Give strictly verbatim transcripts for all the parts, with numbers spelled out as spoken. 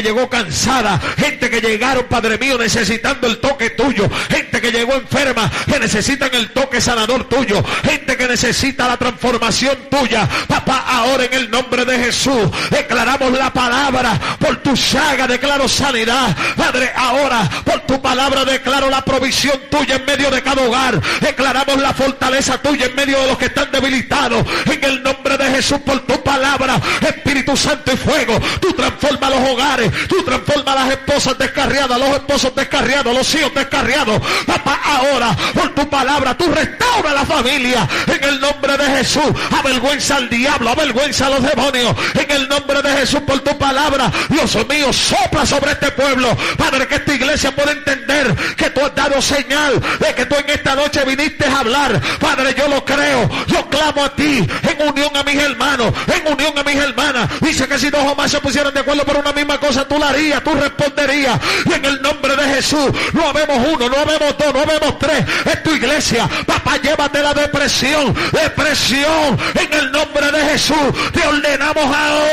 que llegó cansada, gente que llegaron, Padre mío, necesitando el toque tuyo, gente que llegó enferma, que necesitan el toque sanador tuyo, gente que necesita la transformación tuya. Papá, ahora en el nombre de Jesús declaramos la palabra, por tu llaga declaro sanidad. Padre, ahora por tu palabra declaro la provisión tuya en medio de cada hogar. Declaramos la fortaleza tuya en medio de los que están debilitados. En el nombre de Jesús, por tu palabra, Espíritu Santo y fuego, tú transforma los hogares, tú transforma las esposas descarriadas, los esposos descarriados, los hijos descarriados. Papá, ahora por tu palabra tú restaura la familia. En el nombre de Jesús, avergüenza al diablo, avergüenza a los demonios. En el nombre de Jesús, por tu palabra, Dios mío, sopla sobre este pueblo. Padre, que esta iglesia pueda entender que tú has dado señal de que tú en esta noche viniste a hablar. Padre, yo lo creo, yo clamo a ti en unión a mis hermanos, en unión a mis hermanas. Dice que si dos o más se pusieran de acuerdo por una misma cosa, tú la harías, tú responderías. Y en el nombre de Jesús, no habemos uno, no habemos dos, no habemos tres. Es tu iglesia. Papá, llévate la depresión, depresión. En el nombre de Jesús, te ordenamos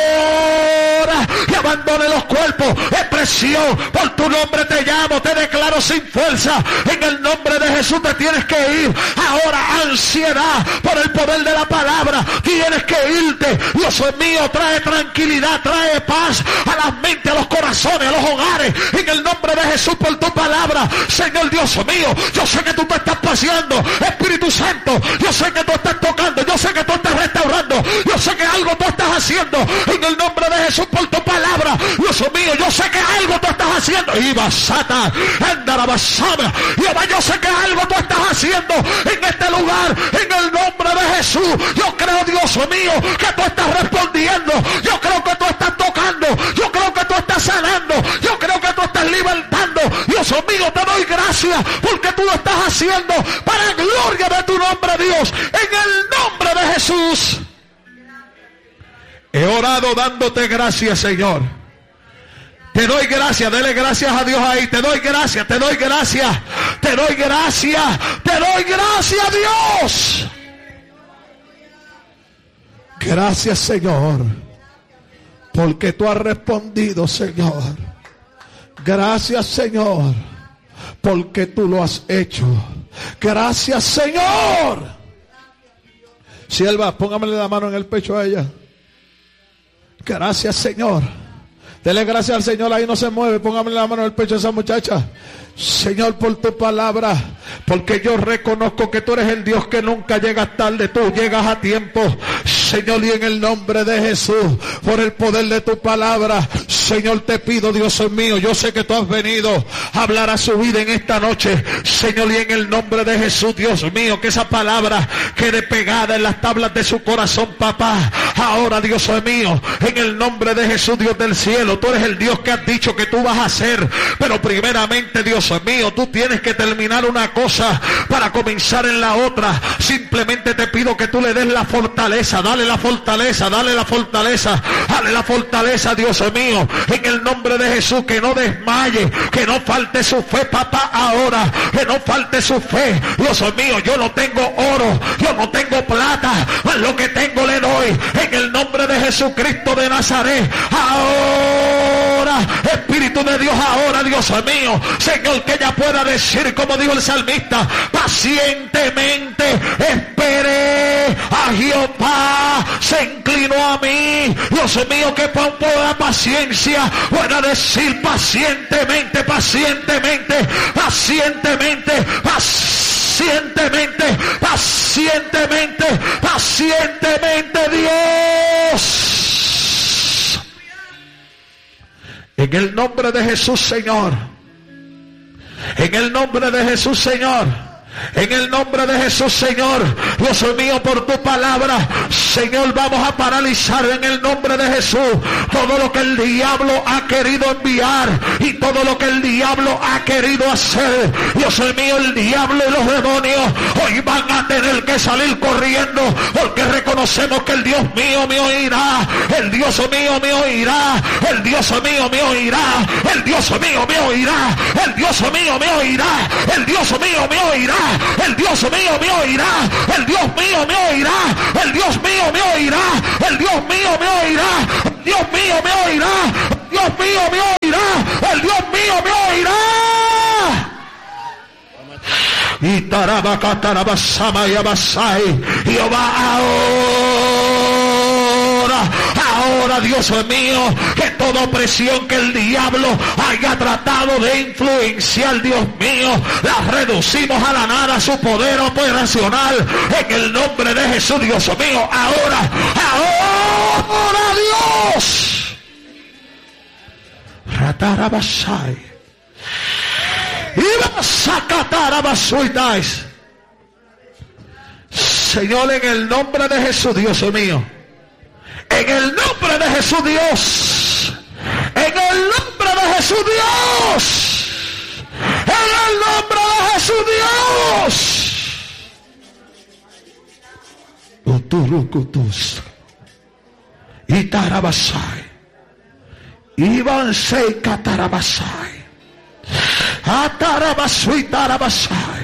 ahora que abandone los cuerpos. Depresión, por tu nombre te llamo, te declaro sin fuerza. En el nombre de Jesús te tienes que ir. Ahora ansiedad, por el poder de la palabra, tienes que irte. Dios mío, trae tranquilidad, trae paz a las mentes, a los corazones, a los hogares. En el nombre de Jesús, por tu palabra, Señor Dios mío, yo sé que tú te estás paseando, Espíritu Santo, yo sé que tú estás tocando, yo sé que tú estás restaurando, yo sé que algo tú estás haciendo. En el nombre de Jesús, por tu palabra, Dios mío, yo sé que algo tú estás haciendo. Y basata, andara basada, yo sé que algo tú estás haciendo en este lugar. En el nombre de Jesús, yo creo, Dios mío, que tú estás respondiendo, yo creo que tú estás tocando, yo creo que tú estás sanando, yo creo que tú estás libertando. Dios mío, te doy gracias porque tú lo estás haciendo para gloria de tu nombre, Dios. En el nombre de Jesús he orado dándote gracias, Señor. Te doy gracias, dele gracias a Dios ahí. Te doy gracias, te doy gracias, te doy gracias, te doy gracias, Dios. Gracias, Señor, porque tú has respondido, Señor. Gracias, Señor, porque tú lo has hecho. Gracias, Señor. Sierva, póngamele la mano en el pecho a ella. Gracias, Señor. Dele gracias al Señor, ahí no se mueve. Póngame la mano en el pecho a esa muchacha. Señor, por tu palabra, porque yo reconozco que tú eres el Dios que nunca llegas tarde, tú llegas a tiempo, Señor, y en el nombre de Jesús, por el poder de tu palabra, Señor, te pido, Dios mío, yo sé que tú has venido a hablar a su vida en esta noche, Señor, y en el nombre de Jesús, Dios mío, que esa palabra quede pegada en las tablas de su corazón, papá. Ahora, Dios mío, en el nombre de Jesús, Dios del cielo, tú eres el Dios que has dicho que tú vas a hacer, pero primeramente, Dios mío, tú tienes que terminar una cosa para comenzar en la otra. Simplemente te pido que tú le des la fortaleza, dale la fortaleza, dale la fortaleza, dale la fortaleza, Dios mío, en el nombre de Jesús, que no desmaye, que no falte su fe, papá, ahora, que no falte su fe. Dios mío, yo no tengo oro, yo no tengo plata, mas lo que tengo le doy, en el nombre de Jesucristo de Nazaret. Ahora, Espíritu de Dios, ahora, Dios mío, Señor, que ella pueda decir, como dijo el salmista, pacientemente esperé a Jehová, se inclinó a mí. Dios mío, que por toda paciencia pueda decir pacientemente, pacientemente, pacientemente, pacientemente, pacientemente, pacientemente, Dios. En el nombre de Jesús, Señor. En el nombre de Jesús, Señor. En el nombre de Jesús, Señor, Dios mío, por tu palabra, Señor, vamos a paralizar en el nombre de Jesús todo lo que el diablo ha querido enviar y todo lo que el diablo ha querido hacer. Dios mío, el diablo y los demonios hoy van a tener que salir corriendo, porque reconocemos que el Dios mío me oirá, el Dios mío me oirá, el Dios mío me oirá, el Dios mío me oirá, el Dios mío me oirá, el Dios mío me oirá. El Dios mío me oirá, el Dios mío me oirá, el Dios mío me oirá, el Dios mío me oirá, Dios mío me oirá, Dios mío me Y Tarabacatarabasama y Abasai. Jehová ahora, ahora Dios mío, que toda opresión que el diablo haya tratado de influenciar, Dios mío, la reducimos a la nada, su poder operacional en el nombre de Jesús, Dios mío. Ahora, ahora Dios. Ratarabasai. Y vas a catarabasuitais. Señor, en el nombre de Jesús, Dios mío. En el nombre de Jesús, Dios. En el nombre de Jesús, Dios. En el nombre de Jesús, Dios. Uturucutus. Y tarabasai. Ibanse catarabasai. Atarabasui tarabasai.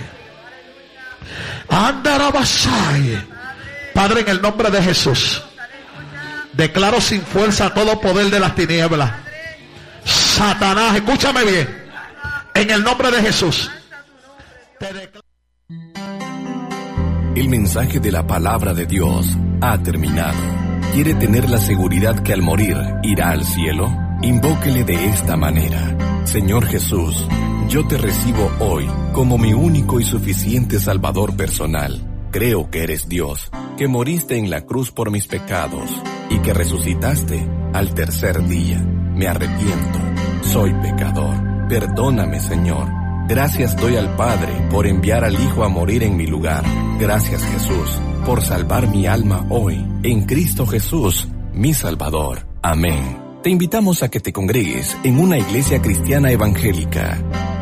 Andarabasai. Padre, en el nombre de Jesús, declaro sin fuerza todo poder de las tinieblas. Satanás, escúchame bien. En el nombre de Jesús. Te declaro. El mensaje de la palabra de Dios ha terminado. ¿Quiere tener la seguridad que al morir irá al cielo? Invóquele de esta manera: Señor Jesús, yo te recibo hoy como mi único y suficiente Salvador personal. Creo que eres Dios, que moriste en la cruz por mis pecados y que resucitaste al tercer día. Me arrepiento, soy pecador. Perdóname, Señor. Gracias doy al Padre por enviar al Hijo a morir en mi lugar. Gracias, Jesús, por salvar mi alma hoy, en Cristo Jesús, mi Salvador. Amén. Te invitamos a que te congregues en una iglesia cristiana evangélica.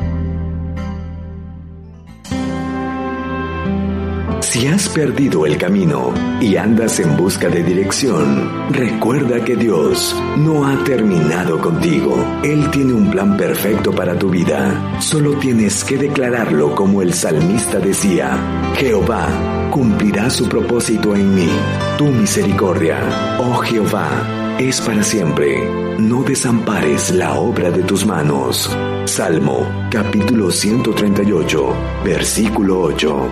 Si has perdido el camino y andas en busca de dirección, recuerda que Dios no ha terminado contigo. Él tiene un plan perfecto para tu vida. Solo tienes que declararlo como el salmista decía: Jehová cumplirá su propósito en mí. Tu misericordia, oh Jehová, es para siempre. No desampares la obra de tus manos. Salmo, capítulo ciento treinta y ocho, versículo ocho.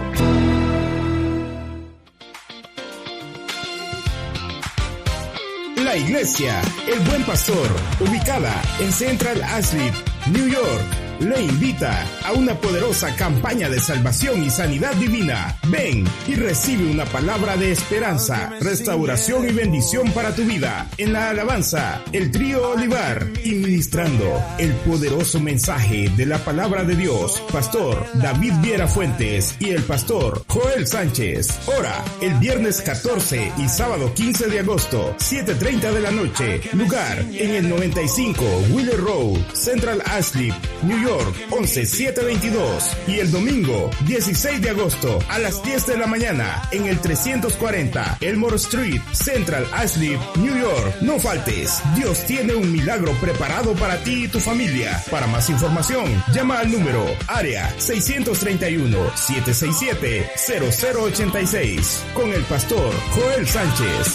La Iglesia El Buen Pastor, ubicada en Central Asheville, New York, le invita a una poderosa campaña de salvación y sanidad divina. Ven y recibe una palabra de esperanza, restauración y bendición para tu vida. En la alabanza, el trío Olivar, y ministrando el poderoso mensaje de la palabra de Dios, Pastor David Viera Fuentes y el Pastor Joel Sánchez. Hora, el viernes catorce y sábado quince de agosto, siete treinta de la noche. Lugar, en el noventa y cinco Wheeler Road, Central Asheville, New York, once siete veintidós. Y el domingo dieciséis de agosto a las diez de la mañana en el trescientos cuarenta Elmore Street, Central Asheville, New York. No faltes, Dios tiene un milagro preparado para ti y tu familia. Para más información, llama al número área seiscientos treinta y uno, setecientos sesenta y siete, cero cero ochenta y seis con el Pastor Joel Sánchez.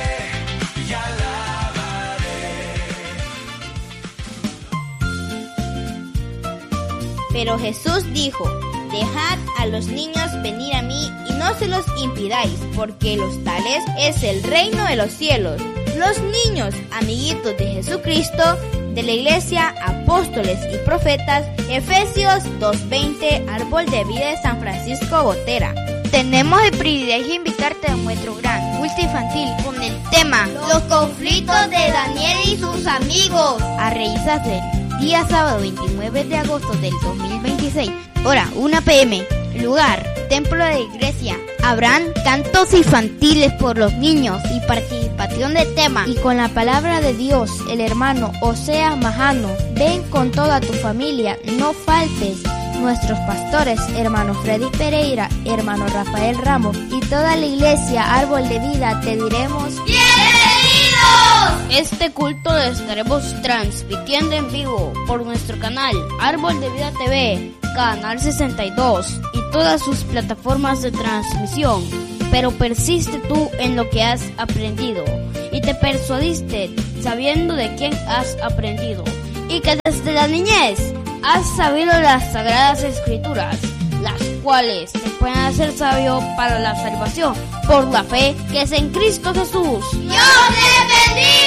Pero Jesús dijo: dejad a los niños venir a mí y no se los impidáis, porque los tales es el reino de los cielos. Los niños, amiguitos de Jesucristo, de la Iglesia Apóstoles y Profetas, Efesios dos veinte, Árbol de Vida de San Francisco Gotera. Tenemos el privilegio de invitarte a nuestro gran culto infantil con el tema Los conflictos de Daniel y sus amigos, a realizarse día sábado veintinueve de agosto del dos mil veintiséis, hora una pe eme, lugar, templo de iglesia. Habrán cantos infantiles por los niños y participación de tema. Y con la palabra de Dios, el hermano Oseas Majano. Ven con toda tu familia, no faltes. Nuestros pastores, hermano Freddy Pereira, hermano Rafael Ramos y toda la iglesia Árbol de Vida te diremos ¡bienvenidos! Este culto lo estaremos transmitiendo en vivo por nuestro canal Árbol de Vida te ve, Canal sesenta y dos y todas sus plataformas de transmisión. Pero persiste tú en lo que has aprendido y te persuadiste sabiendo de quién has aprendido y que desde la niñez has sabido las Sagradas Escrituras. las cuales te pueden hacer sabio para la salvación por la fe que es en Cristo Jesús. ¡Dios te bendiga!